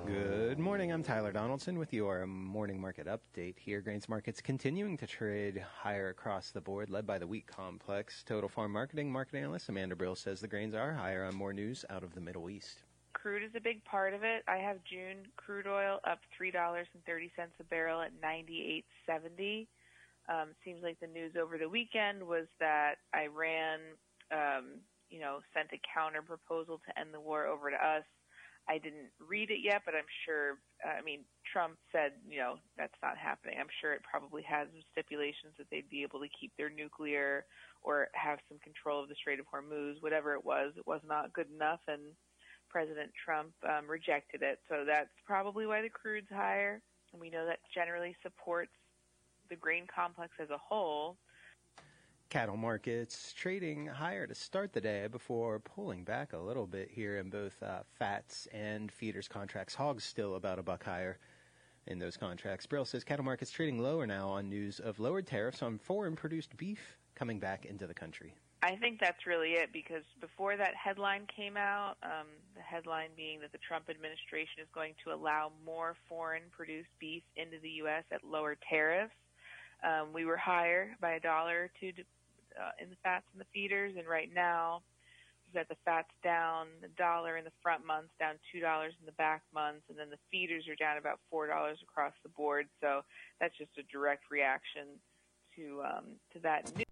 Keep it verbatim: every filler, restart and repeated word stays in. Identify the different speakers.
Speaker 1: Good morning. I'm Tyler Donaldson with your morning market update here. Grains markets continuing to trade higher across the board, led by the wheat complex. Total Farm Marketing market analyst Amanda Brill says the grains are higher on more news out of the Middle East.
Speaker 2: Crude is a big part of it. I have June crude oil up three dollars and thirty cents a barrel at ninety-eight seventy. Um, seems like the news over the weekend was that Iran, um, you know, sent a counter proposal to end the war over to us. I didn't read it yet, but I'm sure, uh, I mean, Trump said, you know, that's not happening. I'm sure it probably has some stipulations that they'd be able to keep their nuclear or have some control of the Strait of Hormuz. Whatever it was, it was not good enough, and President Trump um, rejected it. So that's probably why the crude's higher. And we know that generally supports the grain complex as a whole.
Speaker 1: Cattle markets trading higher to start the day before pulling back a little bit here in both uh, fats and feeders contracts. Hogs still about a buck higher in those contracts. Brill says cattle markets trading lower now on news of lowered tariffs on foreign-produced beef coming back into the country.
Speaker 2: I think that's really it, because before that headline came out, um, the headline being that the Trump administration is going to allow more foreign-produced beef into the U S at lower tariffs, um, we were higher by a dollar or two to, uh, in the fats and the feeders, and right now we've got the fats down a dollar in the front months, down two dollars in the back months, and then the feeders are down about four dollars across the board. So that's just a direct reaction to um, to that news.